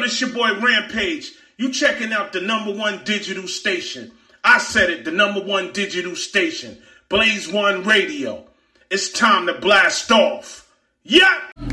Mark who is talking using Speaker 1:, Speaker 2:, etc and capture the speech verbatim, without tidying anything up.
Speaker 1: it's your boy Rampage. You checking out the number one digital station. I said it, the number one digital station. Blaze One Radio. It's time to blast off. Yeah!